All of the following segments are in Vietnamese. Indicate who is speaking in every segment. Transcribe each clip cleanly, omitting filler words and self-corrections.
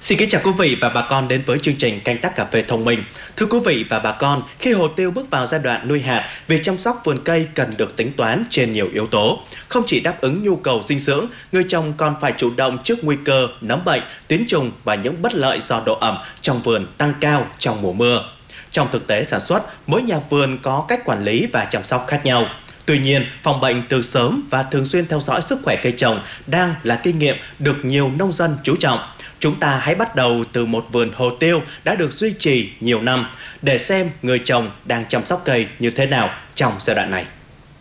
Speaker 1: Xin kính chào quý vị và bà con đến với chương trình Canh tác cà phê thông minh. Thưa quý vị và bà con, khi hồ tiêu bước vào giai đoạn nuôi hạt, việc chăm sóc vườn cây cần được tính toán trên nhiều yếu tố. Không chỉ đáp ứng nhu cầu dinh dưỡng, người trồng còn phải chủ động trước nguy cơ nấm bệnh, tuyến trùng và những bất lợi do độ ẩm trong vườn tăng cao trong mùa mưa. Trong thực tế sản xuất, mỗi nhà vườn có cách quản lý và chăm sóc khác nhau. Tuy nhiên, phòng bệnh từ sớm và thường xuyên theo dõi sức khỏe cây trồng đang là kinh nghiệm được nhiều nông dân chú trọng. Chúng ta hãy bắt đầu từ một vườn hồ tiêu đã được duy trì nhiều năm để xem người trồng đang chăm sóc cây như thế nào trong giai đoạn này.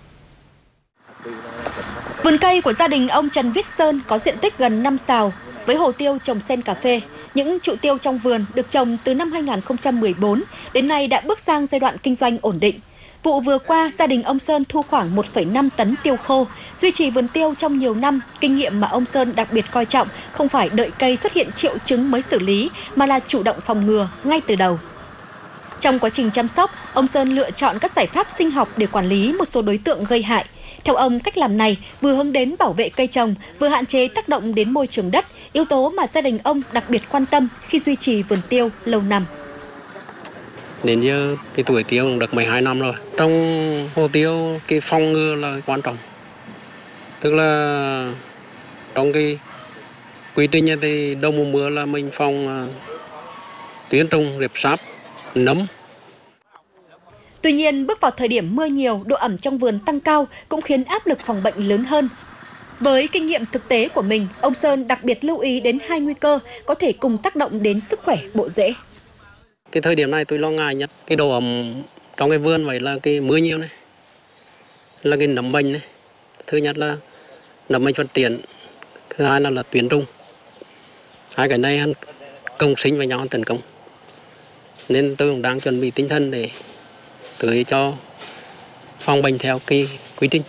Speaker 2: Vườn cây của gia đình ông Trần Viết Sơn có diện tích gần 5 sào với hồ tiêu trồng sen cà phê. Những trụ tiêu trong vườn được trồng từ năm 2014 đến nay đã bước sang giai đoạn kinh doanh ổn định. Vụ vừa qua, gia đình ông Sơn thu khoảng 1,5 tấn tiêu khô. Duy trì vườn tiêu trong nhiều năm, kinh nghiệm mà ông Sơn đặc biệt coi trọng không phải đợi cây xuất hiện triệu chứng mới xử lý, mà là chủ động phòng ngừa ngay từ đầu. Trong quá trình chăm sóc, ông Sơn lựa chọn các giải pháp sinh học để quản lý một số đối tượng gây hại. Theo ông, cách làm này vừa hướng đến bảo vệ cây trồng, vừa hạn chế tác động đến môi trường đất, yếu tố mà gia đình ông đặc biệt quan tâm khi duy trì vườn tiêu lâu năm.
Speaker 3: Đến giờ cái tuổi tiêu cũng được 12 năm rồi. Trong hồ tiêu cái phòng ngừa là quan trọng. Tức là trong cái quy trình này thì đầu mùa mưa là mình phòng tuyến trùng, rệp sáp, nấm.
Speaker 2: Tuy nhiên, bước vào thời điểm mưa nhiều, độ ẩm trong vườn tăng cao cũng khiến áp lực phòng bệnh lớn hơn. Với kinh nghiệm thực tế của mình, ông Sơn đặc biệt lưu ý đến hai nguy cơ có thể cùng tác động đến sức khỏe bộ rễ.
Speaker 3: Cái thời điểm này tôi lo ngại nhất cái độ ẩm trong cái vườn vậy là cái mưa nhiều này, là cái nấm bệnh này. Thứ nhất là nấm bệnh phát triển, thứ hai là tuyến trùng. Hai cái này cộng sinh với nhau tấn công. Nên tôi cũng đang chuẩn bị tinh thần để tưới cho phòng bệnh theo cái quy trình.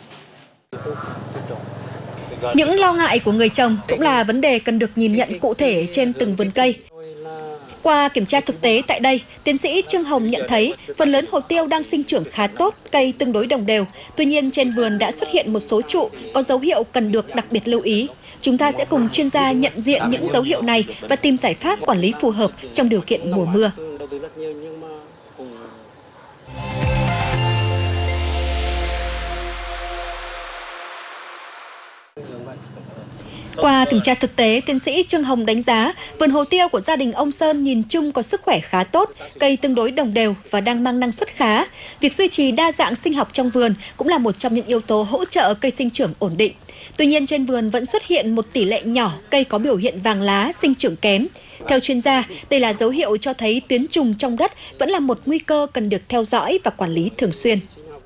Speaker 2: Những lo ngại của người trồng cũng là vấn đề cần được nhìn nhận cụ thể trên từng vườn cây. Qua kiểm tra thực tế tại đây, tiến sĩ Trương Hồng nhận thấy phần lớn hồ tiêu đang sinh trưởng khá tốt, cây tương đối đồng đều. Tuy nhiên trên vườn đã xuất hiện một số trụ có dấu hiệu cần được đặc biệt lưu ý. Chúng ta sẽ cùng chuyên gia nhận diện những dấu hiệu này và tìm giải pháp quản lý phù hợp trong điều kiện mùa mưa. Qua kiểm tra thực tế, tiến sĩ Trương Hồng đánh giá vườn hồ tiêu của gia đình ông Sơn nhìn chung có sức khỏe khá tốt, cây tương đối đồng đều và đang mang năng suất khá. Việc duy trì đa dạng sinh học trong vườn cũng là một trong những yếu tố hỗ trợ cây sinh trưởng ổn định. Tuy nhiên trên vườn vẫn xuất hiện một tỷ lệ nhỏ cây có biểu hiện vàng lá, sinh trưởng kém. Theo chuyên gia, đây là dấu hiệu cho thấy tuyến trùng trong đất vẫn là một nguy cơ cần được theo dõi và quản lý thường xuyên.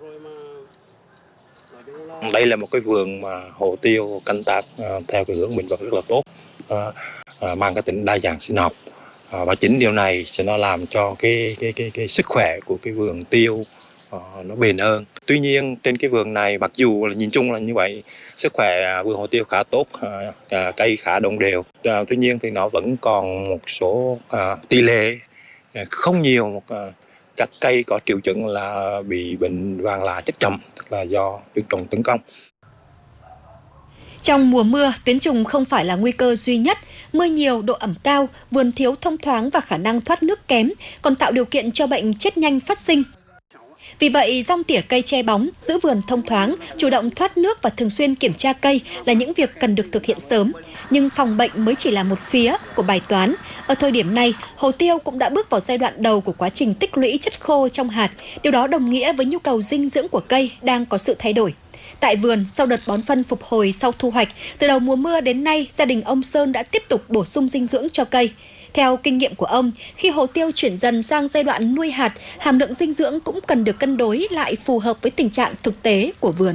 Speaker 4: Đây là một cái vườn mà hồ tiêu canh tác theo cái hướng bền vững rất là tốt, mang cái tính đa dạng sinh học, và chính điều này sẽ nó làm cho cái sức khỏe của cái vườn tiêu nó bền hơn. Tuy nhiên trên cái vườn này mặc dù là nhìn chung là như vậy, sức khỏe vườn hồ tiêu khá tốt, cây khá đồng đều, tuy nhiên thì nó vẫn còn một số tỷ lệ không nhiều các cây có triệu chứng là bị bệnh vàng lá chết chậm, tức là do tuyến trùng tấn công.
Speaker 2: Trong mùa mưa, tuyến trùng không phải là nguy cơ duy nhất. Mưa nhiều, độ ẩm cao, vườn thiếu thông thoáng và khả năng thoát nước kém còn tạo điều kiện cho bệnh chết nhanh phát sinh. Vì vậy, giong tỉa cây che bóng, giữ vườn thông thoáng, chủ động thoát nước và thường xuyên kiểm tra cây là những việc cần được thực hiện sớm. Nhưng phòng bệnh mới chỉ là một phía của bài toán. Ở thời điểm này, hồ tiêu cũng đã bước vào giai đoạn đầu của quá trình tích lũy chất khô trong hạt. Điều đó đồng nghĩa với nhu cầu dinh dưỡng của cây đang có sự thay đổi. Tại vườn, sau đợt bón phân phục hồi sau thu hoạch, từ đầu mùa mưa đến nay, gia đình ông Sơn đã tiếp tục bổ sung dinh dưỡng cho cây. Theo kinh nghiệm của ông, khi hồ tiêu chuyển dần sang giai đoạn nuôi hạt, hàm lượng dinh dưỡng cũng cần được cân đối lại phù hợp với tình trạng thực tế của vườn.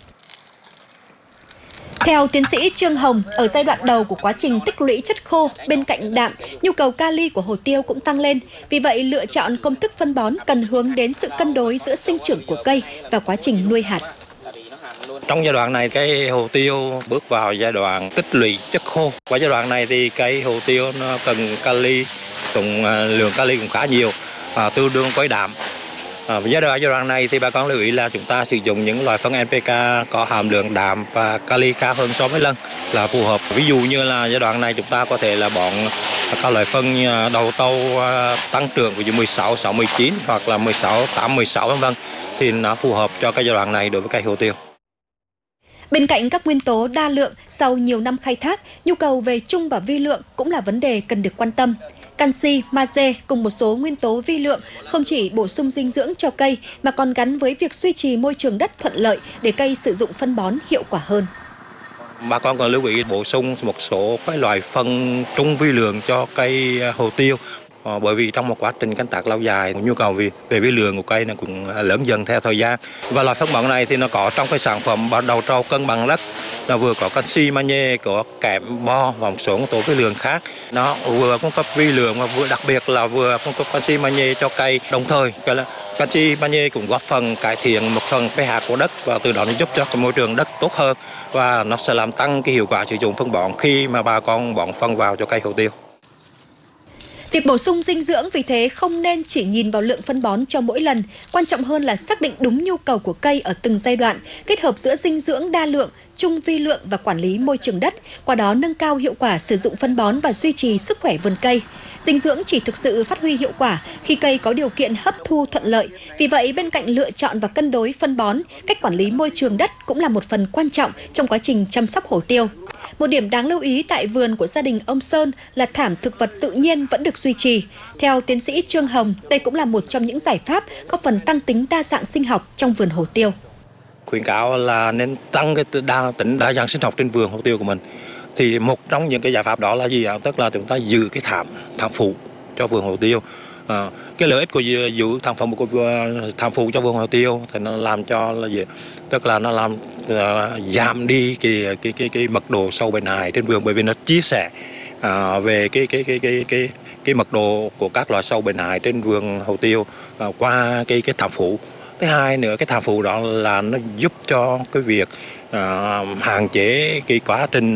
Speaker 2: Theo tiến sĩ Trương Hồng, ở giai đoạn đầu của quá trình tích lũy chất khô, bên cạnh đạm, nhu cầu kali của hồ tiêu cũng tăng lên. Vì vậy, lựa chọn công thức phân bón cần hướng đến sự cân đối giữa sinh trưởng của cây và quá trình nuôi hạt.
Speaker 4: Trong giai đoạn này, cây hồ tiêu bước vào giai đoạn tích lũy chất khô. Qua giai đoạn này thì cây hồ tiêu nó cần kali, lượng kali cũng khá nhiều, tương đương với đạm. Giai đoạn này thì bà con lưu ý là chúng ta sử dụng những loại phân NPK có hàm lượng đạm và kali cao hơn so với lân là phù hợp. Ví dụ như là giai đoạn này chúng ta có thể là bón các loại phân đầu tâu tăng trưởng, ví dụ 16, 6, 19 hoặc là 16, 8, 16 v.v. thì nó phù hợp cho cái giai đoạn này đối với cây hồ tiêu.
Speaker 2: Bên cạnh các nguyên tố đa lượng, sau nhiều năm khai thác, nhu cầu về trung và vi lượng cũng là vấn đề cần được quan tâm. Canxi, magie cùng một số nguyên tố vi lượng không chỉ bổ sung dinh dưỡng cho cây mà còn gắn với việc duy trì môi trường đất thuận lợi để cây sử dụng phân bón hiệu quả hơn.
Speaker 4: Bà con cần lưu ý bổ sung một số cái loại phân trung vi lượng cho cây hồ tiêu. Bởi vì trong một quá trình canh tác lâu dài, nhu cầu về vi lượng của cây nó cũng lớn dần theo thời gian. Và loại phân bón này thì nó có trong cái sản phẩm đầu trâu cân bằng đất, nó vừa có canxi, magie, có kẽm, bo và một số tố vi lượng khác. Nó vừa cung cấp vi lượng và vừa đặc biệt là vừa cung cấp canxi, magie cho cây. Đồng thời canxi, magie cũng góp phần cải thiện một phần pH của đất và từ đó nó giúp cho cái môi trường đất tốt hơn và nó sẽ làm tăng cái hiệu quả sử dụng phân bón khi mà bà con bón phân vào cho cây hồ tiêu.
Speaker 2: Việc bổ sung dinh dưỡng vì thế không nên chỉ nhìn vào lượng phân bón cho mỗi lần, quan trọng hơn là xác định đúng nhu cầu của cây ở từng giai đoạn, kết hợp giữa dinh dưỡng đa lượng, trung vi lượng và quản lý môi trường đất, qua đó nâng cao hiệu quả sử dụng phân bón và duy trì sức khỏe vườn cây. Dinh dưỡng chỉ thực sự phát huy hiệu quả khi cây có điều kiện hấp thu thuận lợi. Vì vậy, bên cạnh lựa chọn và cân đối phân bón, cách quản lý môi trường đất cũng là một phần quan trọng trong quá trình chăm sóc hồ tiêu. Một điểm đáng lưu ý tại vườn của gia đình ông Sơn là thảm thực vật tự nhiên vẫn được duy trì. Theo tiến sĩ Trương Hồng, đây cũng là một trong những giải pháp góp phần tăng tính đa dạng sinh học trong vườn hồ tiêu.
Speaker 4: Khuyến cáo là nên tăng cái tính đa dạng sinh học trên vườn hồ tiêu của mình. Thì một trong những cái giải pháp đó là gì ạ? Tức là chúng ta giữ cái thảm phụ cho vườn hồ tiêu. Cái lợi ích của giữ thảm phụ cho vườn hồ tiêu thì nó làm cho là gì? Tức là nó làm giảm đi cái mật độ sâu bệnh hại trên vườn, bởi vì nó chia sẻ về cái mật độ của các loại sâu bệnh hại trên vườn hồ tiêu qua cái thảm phụ. Thứ hai nữa, cái thảm phụ đó là nó giúp cho cái việc hạn chế cái quá trình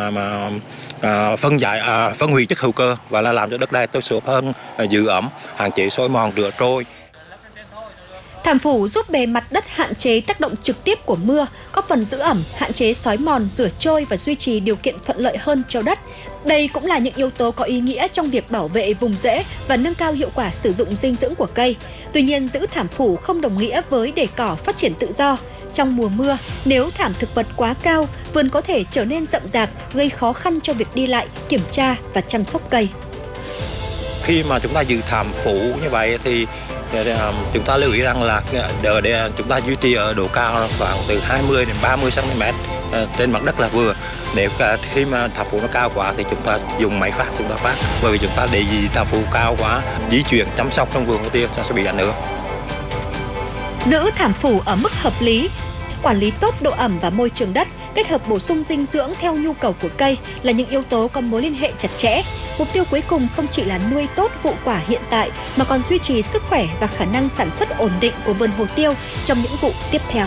Speaker 4: phân hủy chất hữu cơ và là làm cho đất đai tơi xốp hơn, giữ ẩm, hạn chế xói mòn rửa trôi.
Speaker 2: Thảm phủ giúp bề mặt đất hạn chế tác động trực tiếp của mưa, góp phần giữ ẩm, hạn chế xói mòn, rửa trôi và duy trì điều kiện thuận lợi hơn cho đất. Đây cũng là những yếu tố có ý nghĩa trong việc bảo vệ vùng rễ và nâng cao hiệu quả sử dụng dinh dưỡng của cây. Tuy nhiên, giữ thảm phủ không đồng nghĩa với để cỏ phát triển tự do. Trong mùa mưa, nếu thảm thực vật quá cao, vườn có thể trở nên rậm rạp, gây khó khăn cho việc đi lại, kiểm tra và chăm sóc cây.
Speaker 4: Khi mà chúng ta giữ thảm phủ như vậy thì chúng ta lưu ý rằng là chúng ta duy trì ở độ cao khoảng từ 20 đến 30 cm trên mặt đất là vừa. Nếu khi mà thảm phủ nó cao quá thì chúng ta dùng máy phát chúng ta phát, bởi vì chúng ta để thảm phủ cao quá, di chuyển chăm sóc trong vườn hồ tiêu sẽ bị ảnh hưởng.
Speaker 2: Giữ thảm phủ ở mức hợp lý, quản lý tốt độ ẩm và môi trường đất, kết hợp bổ sung dinh dưỡng theo nhu cầu của cây là những yếu tố có mối liên hệ chặt chẽ. Mục tiêu cuối cùng không chỉ là nuôi tốt vụ quả hiện tại mà còn duy trì sức khỏe và khả năng sản xuất ổn định của vườn hồ tiêu trong những vụ tiếp theo.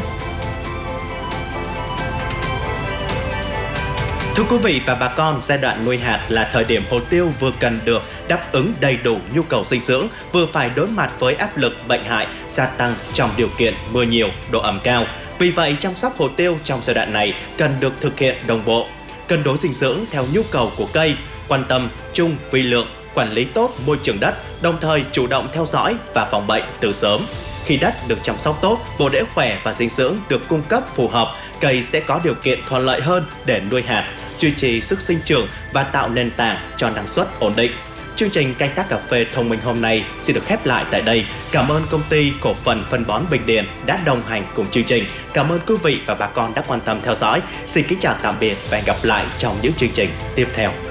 Speaker 1: Thưa quý vị và bà con, giai đoạn nuôi hạt là thời điểm hồ tiêu vừa cần được đáp ứng đầy đủ nhu cầu dinh dưỡng, vừa phải đối mặt với áp lực bệnh hại gia tăng trong điều kiện mưa nhiều, độ ẩm cao. Vì vậy, chăm sóc hồ tiêu trong giai đoạn này cần được thực hiện đồng bộ, cân đối dinh dưỡng theo nhu cầu của cây, quan tâm trung vi lượng, quản lý tốt môi trường đất, đồng thời chủ động theo dõi và phòng bệnh từ sớm. Khi đất được chăm sóc tốt, bổ rễ khỏe và dinh dưỡng được cung cấp phù hợp, cây sẽ có điều kiện thuận lợi hơn để nuôi hạt, duy trì sức sinh trưởng và tạo nền tảng cho năng suất ổn định. Chương trình canh tác cà phê thông minh hôm nay xin được khép lại tại đây. Cảm ơn công ty cổ phần phân bón Bình Điền đã đồng hành cùng chương trình. Cảm ơn quý vị và bà con đã quan tâm theo dõi. Xin kính chào tạm biệt và hẹn gặp lại trong những chương trình tiếp theo.